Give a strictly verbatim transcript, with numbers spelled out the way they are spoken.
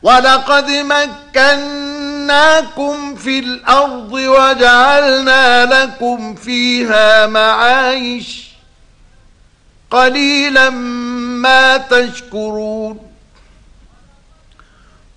ولقد مكناكم في الأرض وجعلنا لكم فيها معايش قليلا ما تشكرون